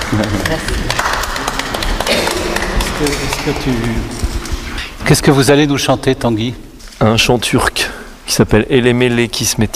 Qu'est-ce que vous allez nous chanter, Tanguy ? Un chant turc qui s'appelle Elemele Kismeti.